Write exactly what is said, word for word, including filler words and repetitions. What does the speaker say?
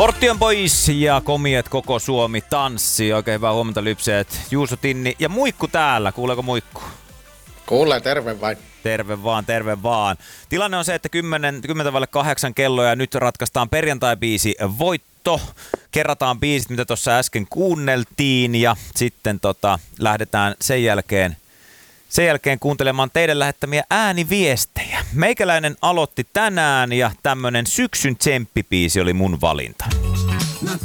Portti on pois ja komiet koko Suomi tanssii. Oikein hyvää huomenta lypseet. Juuso Tinni ja Muikku täällä. Kuuleeko Muikku? Kuulee, terve vain. Terve vaan, terve vaan. Tilanne on se, että kymmenen, kymmenen vaille kahdeksan kello ja nyt ratkaistaan perjantai-biisi voitto. Kerrataan biisit, mitä tuossa äsken kuunneltiin ja sitten tota, lähdetään sen jälkeen, sen jälkeen kuuntelemaan teidän lähettämiä ääniviestejä. Meikäläinen aloitti tänään ja tämmönen syksyn tsemppibiisi oli mun valinta.